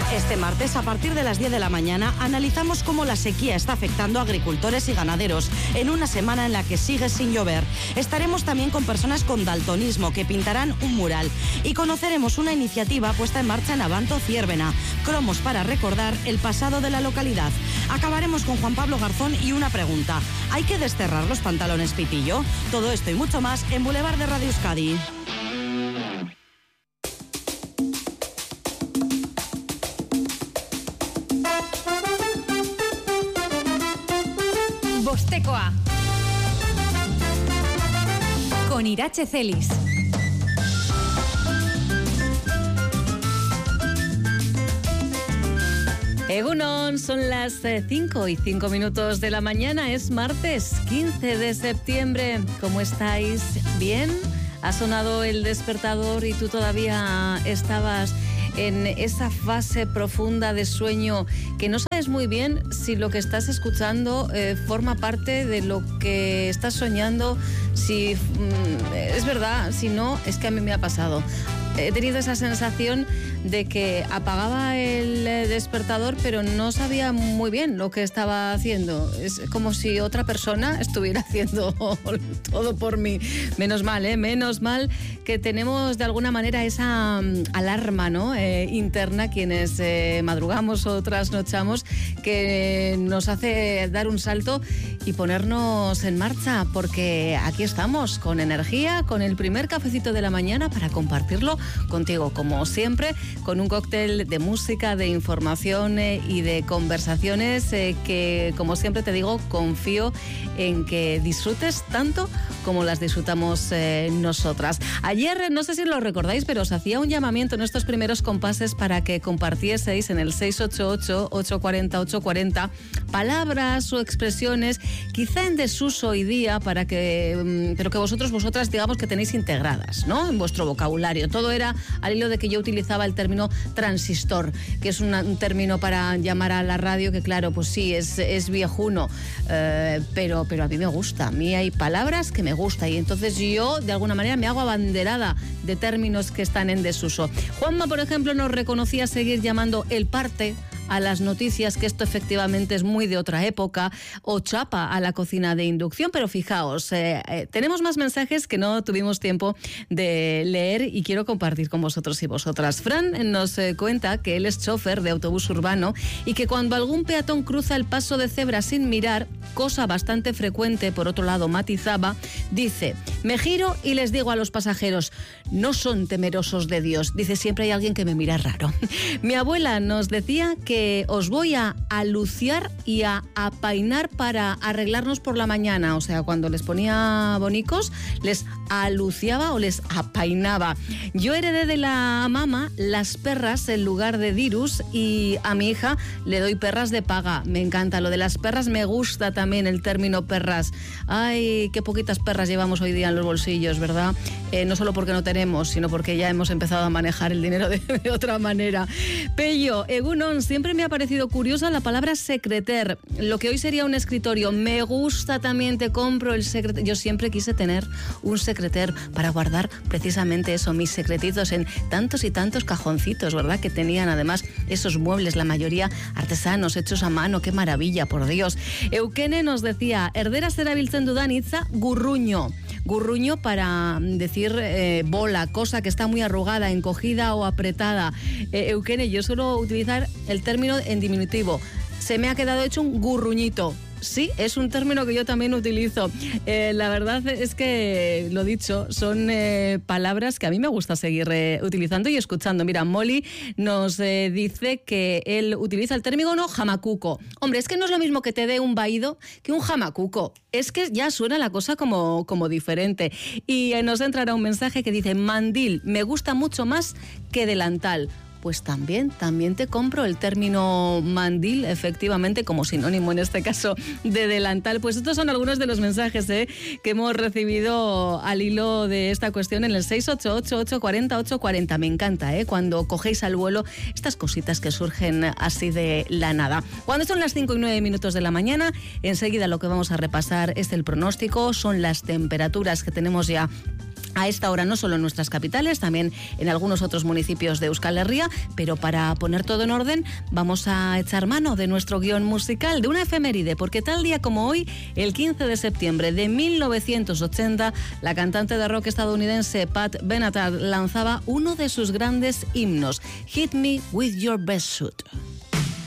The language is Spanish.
Este martes, a partir de las 10 de la mañana, analizamos cómo la sequía está afectando a agricultores y ganaderos en una semana en la que sigue sin llover. Estaremos también con personas con daltonismo que pintarán un mural y conoceremos una iniciativa puesta en marcha en Abanto, Ziérbena, cromos para recordar el pasado de la localidad. Acabaremos con Juan Pablo Garzón y una pregunta: ¿hay que desterrar los pantalones pitillo? Todo esto y mucho más en Boulevard de Radio Euskadi. Bostekoa con Irache Celis. Egunon, son las 5:05 de la mañana, es martes 15 de septiembre. ¿Cómo estáis? ¿Bien? ¿Ha sonado el despertador y tú todavía estabas en esa fase profunda de sueño que no sabes muy bien si lo que estás escuchando forma parte de lo que estás soñando? Si es verdad, si no, es que a mí me ha pasado. He tenido esa sensación de que apagaba el despertador, pero no sabía muy bien lo que estaba haciendo. Es como si otra persona estuviera haciendo todo por mí. Menos mal, menos mal que tenemos de alguna manera esa alarma, ¿no? Interna, quienes madrugamos o trasnochamos, que nos hace dar un salto y ponernos en marcha, porque aquí estamos con energía, con el primer cafecito de la mañana para compartirlo contigo, como siempre, con un cóctel de música, de información y de conversaciones que, como siempre te digo, confío en que disfrutes tanto como las disfrutamos nosotras. Ayer, no sé si lo recordáis, pero os hacía un llamamiento en estos primeros compases para que compartieseis en el 688-840-840 palabras o expresiones quizá en desuso hoy día, para que, pero que vosotras digamos que tenéis integradas, ¿no?, en vuestro vocabulario. Todo era al hilo de que yo utilizaba el término transistor, que es un término para llamar a la radio que, claro, pues sí, es viejuno, pero a mí me gusta. A mí hay palabras que me gustan y entonces yo de alguna manera me hago abanderada de términos que están en desuso. Juanma, por ejemplo, nos reconocía seguir llamando el parte a las noticias, que esto efectivamente es muy de otra época, o chapa a la cocina de inducción. Pero fijaos, tenemos más mensajes que no tuvimos tiempo de leer y quiero compartir con vosotros y vosotras. Fran nos cuenta que él es chofer de autobús urbano y que cuando algún peatón cruza el paso de cebra sin mirar, cosa bastante frecuente, por otro lado matizaba, dice: me giro y les digo a los pasajeros, no son temerosos de Dios. Dice, siempre hay alguien que me mira raro. Mi abuela nos decía que os voy a aluciar y a apainar para arreglarnos por la mañana. O sea, cuando les ponía bonicos, les aluciaba o les apainaba. Yo heredé de la mamá las perras en lugar de dirus y a mi hija le doy perras de paga. Me encanta lo de las perras, me gusta también el término perras. Ay, qué poquitas perras llevamos hoy día en los bolsillos, ¿verdad? No solo porque no tenemos, sino porque ya hemos empezado a manejar el dinero de otra manera. Pello, egunon, siempre me ha parecido curiosa la palabra secreter, lo que hoy sería un escritorio. Me gusta también, te compro el secreter. Yo siempre quise tener un secreter para guardar precisamente eso, mis secretitos en tantos y tantos cajoncitos, ¿verdad? Que tenían además esos muebles, la mayoría artesanos, hechos a mano. ¡Qué maravilla, por Dios! Eukene nos decía, erderaz erabiltzen dudan hitza gurruño. Gurruño para decir bola, cosa que está muy arrugada, encogida o apretada. Eukene, yo suelo utilizar el término en diminutivo. Se me ha quedado hecho un gurruñito. Sí, es un término que yo también utilizo. La verdad es que, lo dicho, son palabras que a mí me gusta seguir utilizando y escuchando. Mira, Molly nos dice que él utiliza el término jamacuco. Hombre, es que no es lo mismo que te dé un vaído que un jamacuco. Es que ya suena la cosa como diferente. Y nos entrará un mensaje que dice, mandil, me gusta mucho más que delantal. Pues también te compro el término mandil, efectivamente, como sinónimo en este caso de delantal. Pues estos son algunos de los mensajes que hemos recibido al hilo de esta cuestión en el 688-840-840. Me encanta cuando cogéis al vuelo estas cositas que surgen así de la nada. Cuando son las 5:09 de la mañana, enseguida lo que vamos a repasar es el pronóstico, son las temperaturas que tenemos ya a esta hora no solo en nuestras capitales, también en algunos otros municipios de Euskal Herria, pero para poner todo en orden vamos a echar mano de nuestro guión musical, de una efeméride, porque tal día como hoy, el 15 de septiembre de 1980, la cantante de rock estadounidense Pat Benatar lanzaba uno de sus grandes himnos, Hit Me With Your Best Shot.